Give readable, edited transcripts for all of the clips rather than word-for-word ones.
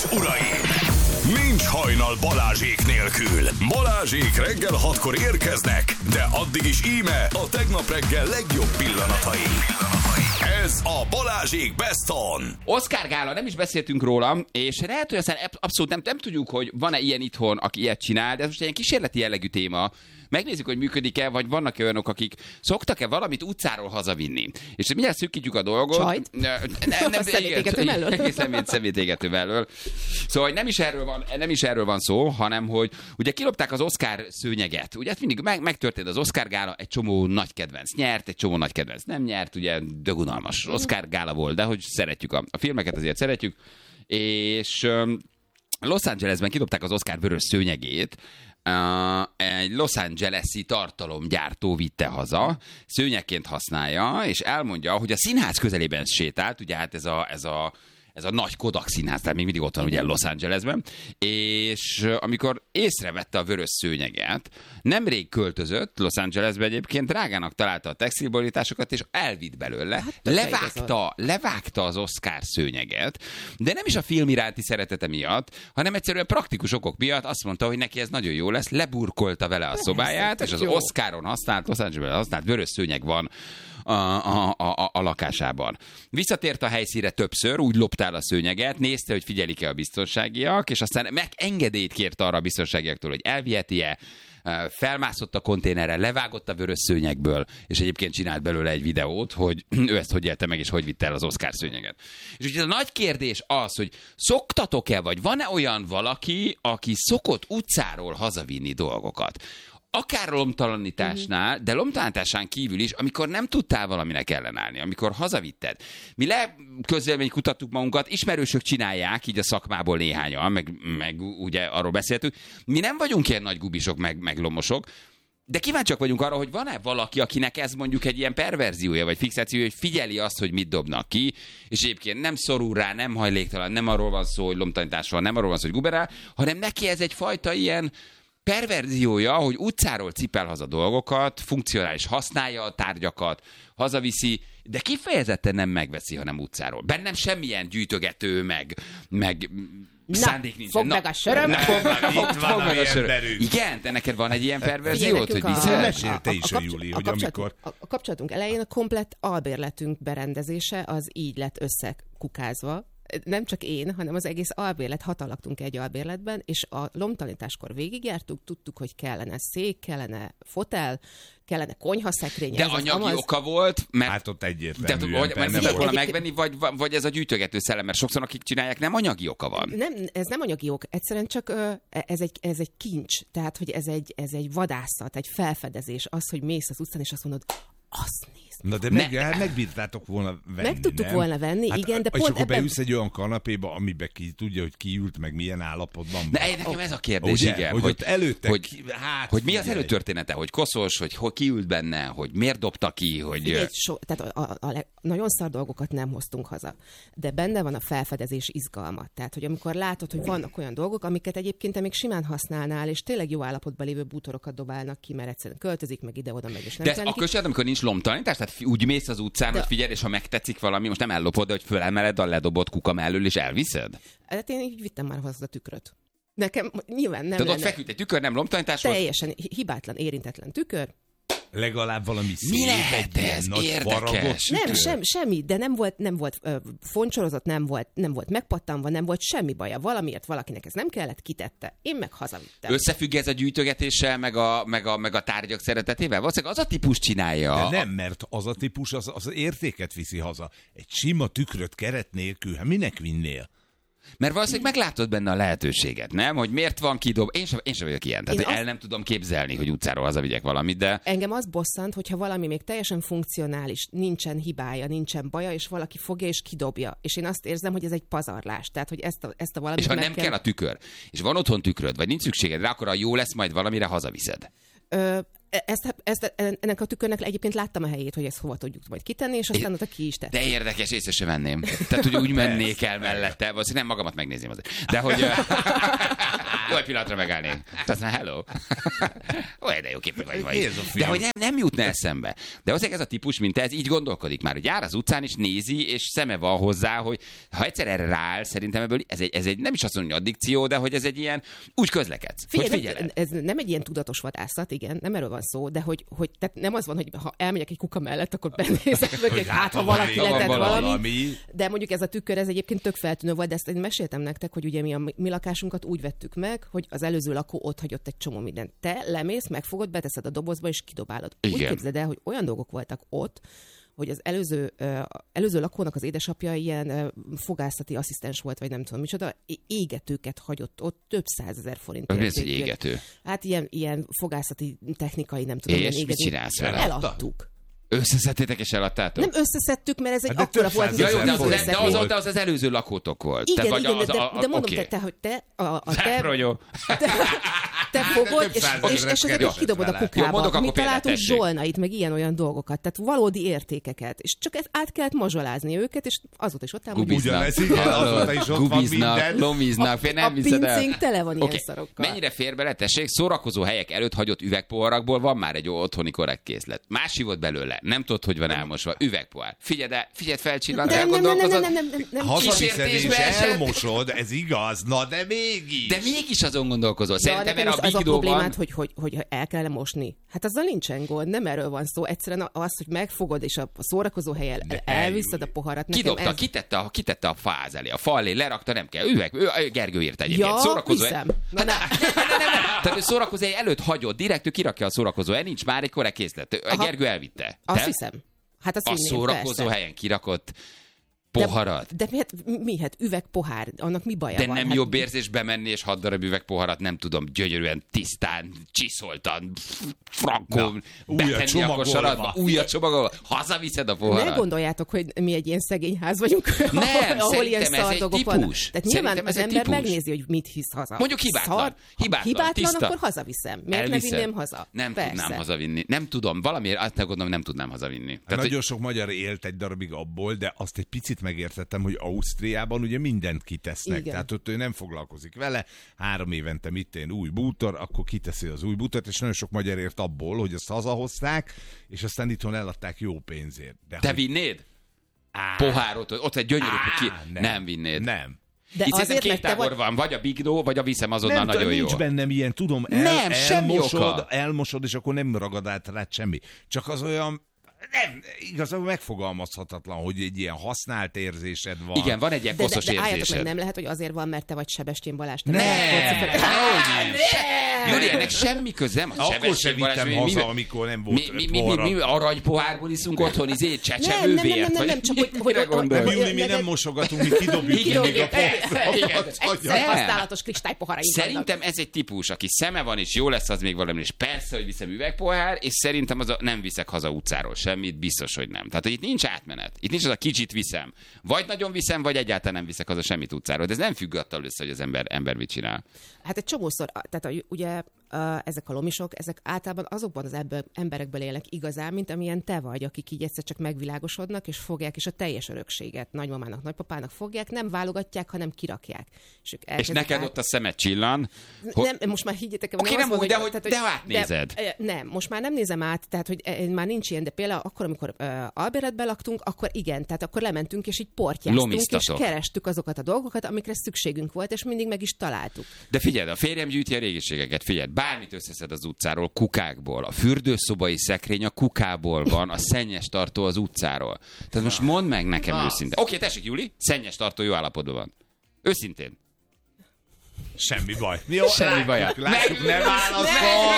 és uraim! Nincs hajnal Balázsék nélkül. Balázsék reggel 6-kor érkeznek, de addig is íme a tegnap reggel legjobb pillanatai. Ez a Balázsék Best On. Oscar gála, nem is beszéltünk róla, és lehet, hogy aztán abszolút nem tudjuk, hogy van-e ilyen itthon, aki ilyet csinál, de ez most egy ilyen kísérleti jellegű téma. Megnézzük, hogy működik-e, vagy vannak-e olyanok, akik szoktak-e valamit utcáról hazavinni. És mindjárt szűkítjük a dolgot. Csajt? Nem, szemétégető mellől. Szemétégető mellől. Szóval nem is erről van szó, hanem hogy ugye kilopták az Oscar szőnyeget. Ugye mindig megtörtént az Oscar gála, egy csomó nagy kedvenc nyert, egy csomó nagy kedvenc nem nyert, ugye dögunalmas Oscar gála volt, de hogy szeretjük a filmeket, azért szeretjük. És Los Angelesben kilopták az Oscar vörös szőnyegét, egy Los Angeles-i tartalomgyártó vitte haza, szőnyegként használja, és elmondja, hogy a színház közelében sétált, ugye hát ez a nagy Kodak színház, tehát még mindig ott van ugye Los Angelesben, és amikor észrevette a vörös szőnyeget, nemrég költözött Los Angelesbe egyébként, drágának találta a textilborításokat, és elvitt belőle, hát, levágta az Oscar szőnyeget, de nem is a film iránti szeretete miatt, hanem egyszerűen praktikus okok miatt azt mondta, hogy neki ez nagyon jó lesz, leburkolta vele a szobáját, és az Oscaron használt, Los Angelesben használt vörös szőnyeg van a lakásában. Visszatért a helyszínre többször, úgy loptál a szőnyeget, nézte, hogy figyelik-e a biztonságiak, és aztán engedélyt kért arra a biztonságiaktól, hogy elviheti-e, felmászott a konténerre, levágott a vörös szőnyegből, és egyébként csinált belőle egy videót, hogy ő ezt hogy élte meg, és hogy vitte el az Oscar szőnyeget. És ugye a nagy kérdés az, hogy szoktatok-e, vagy van-e olyan valaki, aki szokott utcáról hazavinni dolgokat? Akár lomtalanításnál, de lomtalanításán kívül is, amikor nem tudtál valaminek ellenállni, amikor hazavitted. Mi közvéleményt kutattuk magunkat, ismerősök csinálják, így a szakmából néhányan, meg ugye arról beszéltünk. Mi nem vagyunk ilyen nagy gubisok, meg lomosok, de kíváncsiak vagyunk arra, hogy van-e valaki, akinek ez mondjuk egy ilyen perverziója, vagy fixációja, hogy figyeli azt, hogy mit dobnak ki, és egyébként nem szorul rá, nem hajléktalan, nem arról van szó, hogy lomtalanítás van, nem arról van szó, hogy guberál, hanem neki ez egyfajta ilyen perverziója, hogy utcáról cipel haza dolgokat, funkcionális használja a tárgyakat, hazaviszi, de kifejezetten nem megveszi, hanem utcáról. Bennem semmilyen gyűjtögető, meg szándék nincs. Fogd meg a söröm! Itt van a emberünk. Igen, te neked van egy ilyen perverziót, hogy viszel? Mesélte is a Júli, hogy amikor... A kapcsolatunk elején a komplett albérletünk berendezése az így lett összekukázva. Nem csak én, hanem az egész albérlet, 6 laktunk egy albérletben, és a lomtalanításkor végigjártuk, tudtuk, hogy kellene szék, kellene fotel, kellene konyhaszekrény. De anyagi oka volt, mert... Hát ott egyértelműen. Mert nem volna megvenni, vagy ez a gyűjtögető szellem, mert sokszor akik csinálják, nem anyagi oka van. Nem, ez nem anyagi ok, egyszerűen csak ez egy kincs, tehát hogy ez egy vadászat, egy felfedezés, az, hogy mész az utcán, és azt mondod, azt nézd. Na de megbírtátok volna venni, meg tudtuk volna venni, hát, igen, de és pont akkor ebben... beülsz egy olyan kanapéba, amiben ki tudja, hogy kiült, meg milyen állapotban van. Nekem ez a kérdés, ugye? igen. Hogy előtte... hogy mi az előtörténete, hogy koszos, hogy kiült benne, hogy miért dobta ki, hogy... Igen, tehát nagyon szar dolgokat nem hoztunk haza. De benne van a felfedezés izgalma. Tehát, hogy amikor látod, hogy vannak olyan dolgok, amiket egyébként te még simán használnál, és tényleg jó állapotban lévő bútorokat dobálnak ki, mert egyszerűen költözik, meg ide-oda, meg és nem. De akkor sem, amikor nincs lomtalanítás, tehát úgy mész az utcán, hogy figyelj, és ha megtetszik valami, most nem ellopod, de hogy fölemeled a ledobott kuka mellől, és elviszed? Hát én így vittem már hozzá a tükröt. Nekem nyilván nem. Tehát ott feküdt egy tükör, nem lomtalanításhoz? Teljesen hibátlan, érintetlen tükör. Legalább valami szép, mi lehet ez? Érdekes. Nem, semmi, de nem volt foncsorozott, nem volt megpattanva, nem volt semmi baja. Valamiért valakinek ez nem kellett, kitette. Én meg hazavittem. Összefügg ez a gyűjtögetéssel, meg a tárgyak szeretetével? Valószínűleg az a típus csinálja. De nem, mert az a típus az értéket viszi haza. Egy sima tükröt keret nélkül, hát minek vinnél? Mert valószínűleg meglátod benne a lehetőséget, nem? Hogy miért van kidob... Én sem vagyok ilyen. Tehát el nem tudom képzelni, hogy utcáról hazavigyek valamit, de... Engem az bosszant, hogyha valami még teljesen funkcionális, nincsen hibája, nincsen baja, és valaki fogja és kidobja. És én azt érzem, hogy ez egy pazarlás. Tehát, hogy ezt a valamit... És ha nem kell a tükör, és van otthon tükröd, vagy nincs szükséged rá, akkor a jó lesz, majd valamire hazaviszed. Ennek a tükörnek egyébként láttam a helyét, hogy ezt hova tudjuk majd kitenni, és aztán ott ki is tett. De érdekes, észre sem venném. Tehát, hogy úgy mennék el mellette, nem magamat megnézném azért. De hogy... Jó, egy pillanatra megállnék. Aztán hello. Olyan, de jó képű vagy. De hogy nem jutna eszembe. De azért ez a típus, mint ez, így gondolkodik már, hogy jár az utcán, és nézi, és szeme van hozzá, hogy ha egyszer erre rááll, szerintem ebből ez egy nem is azt mondom, hogy addikció, de hogy ez egy ilyen, úgy közlekedsz. Figyelj, ez nem egy ilyen tudatos vadászat, igen, nem erről van szó, de hogy tehát nem az van, hogy ha elmegyek egy kuka mellett, akkor benézek meg, hát ha valaki letett valami. De mondjuk ez a tükör, ez egyébként tök feltűnő volt, de ezt én meséltem nektek, hogy ugye mi a mi lakásunkat úgy vettük meg, hogy az előző lakó ott hagyott egy csomó mindent. Te lemész, megfogod, beteszed a dobozba és kidobálod. Igen. Úgy képzeld el, hogy olyan dolgok voltak ott, hogy az előző lakónak az édesapja ilyen fogászati asszisztens volt, vagy nem tudom micsoda, égetőket hagyott ott, több 100 000 forint. Mi ez egy égető? Hát ilyen fogászati technikai, nem tudom. És mit csinálsz vele? Eladtuk. Összeszedtétek és eladtátok? Nem összeszedtük, mert ez egy akkora volt, mint de az előző lakótok volt. Igen, de mondom, te, hogy te fogod, és ezeket kidobod a kukába. Mi találtunk zsolnait, meg ilyen-olyan dolgokat, tehát valódi értékeket. És csak ezt át kellett mazsolázni őket, és azóta is ott áll, gubiznak, lomiznak, nem hiszed el. A pincénk tele van ilyen szarokkal. Mennyire fér bele, tessék, szórakozó helyek előtt hagyott üvegpoharakból van már egy otthoni korrekt készlet. Más volt belőle. Nem tudod, hogy van elmosva. Üvegpohár. Figyeld felcsillant, elgondolkozod. Nem. Hazaviszed és elmosod, ez igaz, na de mégis. De mégis azon gondolkozol. Szerintem erre a az a problémát, hogy el kell mosni. Hát azzal nincsen gond, nem erről van szó. Egyszerűen az, hogy megfogod és a szórakozó helyen elviszed a poharat. Kidobta, kitette a fáz elé, a fal elé, lerakta, nem kell. Gergő írt egyébként. Ja, szórakozó viszem. Tehát ő szórakozó hely előtt hagyott, direkt ő kirakja a szórakozó hely, nincs már egy korrekt készlet. Gergő elvitte. Azt hiszem. Hát a szórakozó helyen kirakott poharat. De mihet üvegpohár, annak mi baja de van? Nem jobb érzés bemenni és 6 darab üvegpoharat, nem tudom, gyönyörűen, tisztán, csiszoltan, frankon, betenni a kosaratba, újat csomagolva, hazaviszed a poharat. Ne gondoljátok, hogy mi egy ilyen szegény ház vagyunk, nem, ahol ilyen ez egy típus. Vannak. Tehát nyilván az ember megnézi, hogy mit hisz haza. Mondjuk hibátlan, tiszta. Akkor hazaviszem. Miért ne vinném haza? Nem tudnám hazavinni. Nem tudom, valamiért azt gondolom, nem tudnám hazavinni. Nagyon sok magyar élt egy darabig abból, de azt egy picit megértettem, hogy Ausztriában ugye mindent kitesznek. Igen. Tehát ott ő nem foglalkozik vele. 3 évente új bútor, akkor kiteszi az új bútort, és nagyon sok magyar ért abból, hogy azt hazahozták, és aztán itthon eladták jó pénzért. De te vinnéd? Pohárot, ott egy gyönyörű nem vinnéd. Nem. De itt azért, két tábor van, vagy a Bigdó, vagy a viszem azonnal nagyon jó. Nincs bennem ilyen, tudom, elmosod, és akkor nem ragad át rá semmi. Csak az olyan, nem, igazából megfogalmazhatatlan, hogy egy ilyen használt érzésed van. Igen, van egy ilyen koszos érzésed. Meg, nem lehet, hogy azért van, mert te vagy Sebestyén Balázs. Júli, ennek semmi közem. Akkor sem vittem haza, amikor nem volt mi aranypohárból iszunk otthon, csecsemővért? Nem, csak hogy Júli, mi nem mosogatunk, mi kidobjuk még a poharakat. Használatos kristálypoharaink. Szerintem ez egy típus, aki szeme van, és jó lesz az még valami, és persze, hogy viszem üvegpohár, és szerintem nem viszek haza utcáról semmit, biztos, hogy nem. Tehát, hogy itt nincs átmenet. Itt nincs az a kicsit viszem. Vagy nagyon viszem, vagy egyáltalán nem viszek haza semmit utcáról. De ez nem függ attól össze, hogy az ember mit csinál. Hát egy csomószor, tehát ugye ezek a lomisok, ezek általában azokban az emberekből élnek igazán, mint amilyen te vagy, akik így egyszer csak megvilágosodnak, és fogják, és a teljes örökséget nagymamának, nagypapának fogják, nem válogatják, hanem kirakják. És neked ott a szemed csillan. Nem, most már higgyétek el, de átnézed. Nem, most már nem nézem át, tehát hogy már nincs ilyen, de például akkor, amikor albérletben laktunk, akkor igen, tehát akkor lementünk, és így portyáztunk, és kerestük azokat a dolgokat, amikre szükségünk volt, és mindig meg is találtuk. De figyeld, a férjem gyűjti a régiségeket, figyeld, bármit összeszed az utcáról, kukákból, a fürdőszobai szekrény a kukából van, a szennyes tartó az utcáról. Tehát most mondd meg nekem őszintén. Oké, tessék, Júli, szennyes tartó jó állapotban van. Őszintén. Semmi baj. Jó, semmi baj. Látjuk, nem válaszol.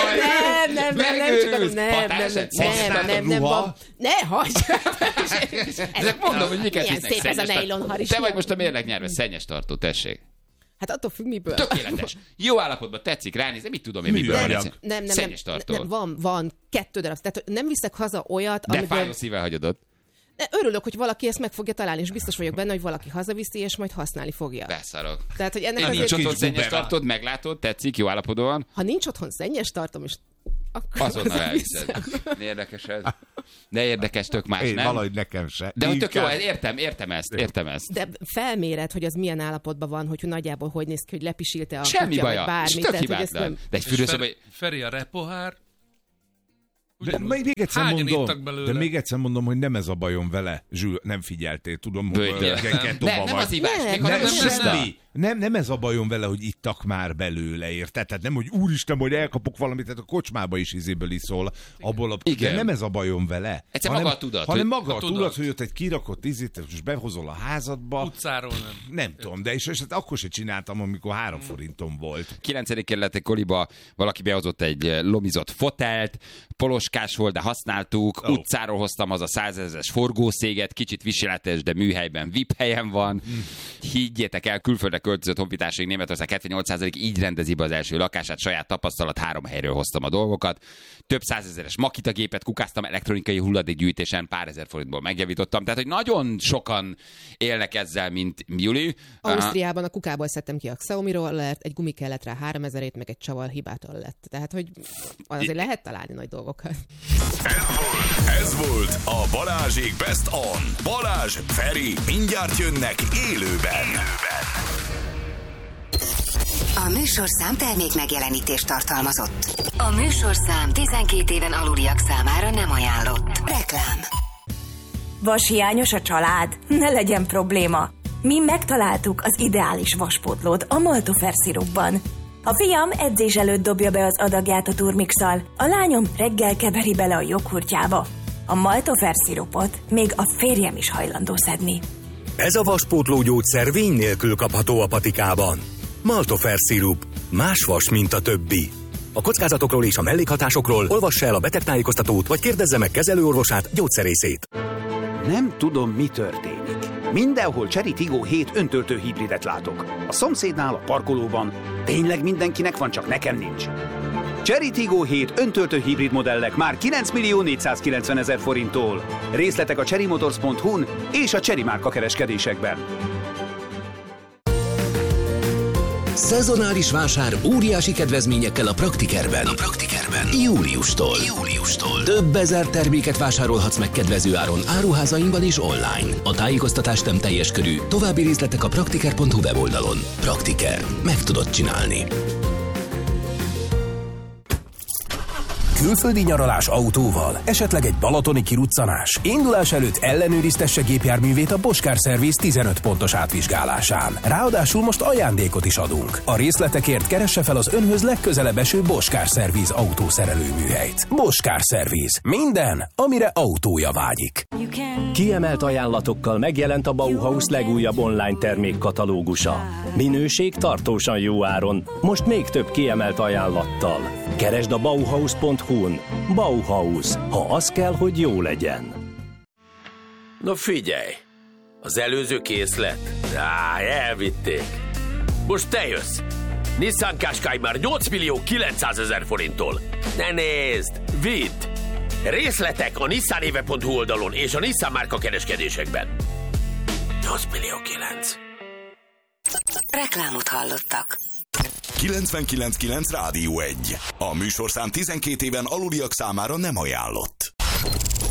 Nem van. Ne hagyd! Ezek mondom, hogy miket hisznek. Szép ez a nejlon haris. Te vagy most a mérleg nyerve, szennyes tartó, tessék. Hát attól függ, miből. Tökéletes. Jó állapotban tetszik, ránézni, mit tudom én, miből. Nem, van 2 darab. Tehát nem viszek haza olyat, de fájó szívvel hagyod ott. Örülök, hogy valaki ezt meg fogja találni, és biztos vagyok benne, hogy valaki hazaviszi, és majd használni fogja. Beszarok. Tehát, hogy ennek nincs otthon szennyes tartód, meglátod, tetszik, jó állapotban van. Ha nincs otthon szennyes tartom, és akkor azonnal elviszed. Érdekes ez. De érdekes, tök más, nem? Valahogy nekem se. De hogy tök jó, értem ezt. De felméred, hogy az milyen állapotban van, hogy nagyjából hogy néz ki, hogy lepisilte a semmi kutya, baja, vagy bármi. és tök Tehát, hogy ezt hibátlan. nem... De egy fürdőszoba... Feri a repohár. De még egyszer mondom, hogy nem ez a bajom vele. Zsül, nem figyeltél, tudom, hogy nem az ivás. Nem ez a bajom vele, hogy ittak már belőle, érted? Tehát nem, hogy úristen, hogy elkapok valamit, tehát a kocsmába is izéből iszol. De nem ez a bajom vele. Egyszer maga a tudat. Hanem maga a tudat, hogy ott egy kirakott izét, és behozol a házadba. Utcáról nem. Nem tudom, de és akkor se csináltam, amikor 3 forintom volt. 9. kerületi koliba valaki behozott egy lomizott fotelt, poloskás volt, de használtuk, utcáról hoztam az a 100 000-es forgószéget, kicsit viseletes, de műhelyben VIP helyen van. Higgyétek el, külföldre költözött honfitársaink Németország 78% így rendezi be az első lakását, saját tapasztalat, 3 helyről hoztam a dolgokat. Több 100 000-es Makita gépet kukáztam, elektronikai hulladékgyűjtésen pár ezer forintból megjavítottam. Tehát, hogy nagyon sokan élnek ezzel, mint Juli. Ausztriában a kukából szedtem ki a Xiaomi-ról, egy gumi kellett rá 3000-ért, meg egy csavar hibától lett. Tehát, hogy azért lehet találni nagy dolgokat. Ez volt a Balázsék Best On. Balázs, Feri, mindjárt jönnek élőben. A műsorszám termék megjelenítést tartalmazott. A műsorszám 12 éven aluliak számára nem ajánlott. Reklám. Vashiányos a család? Ne legyen probléma. Mi megtaláltuk az ideális vaspótlót a Maltofer szirupban. A fiam edzés előtt dobja be az adagját a turmixal, a lányom reggel keveri bele a joghurtjába. A Maltofer szirupot még a férjem is hajlandó szedni. Ez a vaspótló gyógyszer vény nélkül kapható a patikában. Maltofer szirup. Más vas, mint a többi. A kockázatokról és a mellékhatásokról olvassa el a betegtájékoztatót, vagy kérdezze meg kezelőorvosát, gyógyszerészét. Nem tudom, mi történik. Mindenhol Chery Tiggo 7 öntöltő hibridet látok. A szomszédnál, a parkolóban. Tényleg mindenkinek van, csak nekem nincs. Chery Tiggo 7 öntöltő hibrid modellek már 9.490.000 forinttól. Részletek a cherrymotors.hu-n és a Chery márka kereskedésekben. Szezonális vásár óriási kedvezményekkel a Praktikerben. Júliustól. Több ezer terméket vásárolhatsz meg kedvező áron áruházainkban és online. A tájékoztatás nem teljes körű, további részletek a praktiker.hu weboldalon. Praktiker. Meg tudod csinálni. Külföldi nyaralás autóval, esetleg egy balatoni kiruccanás. Indulás előtt ellenőriztesse gépjárművét a Bosch Car Service 15 pontos átvizsgálásán. Ráadásul most ajándékot is adunk. A részletekért keresse fel az önhöz legközelebb eső Bosch Car Service autószerelőműhelyt. Bosch Car Service. Minden, amire autója vágyik. Kiemelt ajánlatokkal megjelent a Bauhaus legújabb online termékkatalógusa. Minőség tartósan jó áron, most még több kiemelt ajánlattal. Keresd a Bauhaus.hu-n. Bauhaus. Ha az kell, hogy jó legyen. Na figyelj! Az előző készlet? Elvitték. Most te jössz. Nissan Qashqai már 8.900.000 forinttól. Ne nézd! Vidd! Részletek a nissanéve.hu oldalon és a Nissan márka kereskedésekben. 8.900.000. Reklámot hallottak. 99.9 Rádió 1. A műsorszám 12 éven aluliak számára nem ajánlott.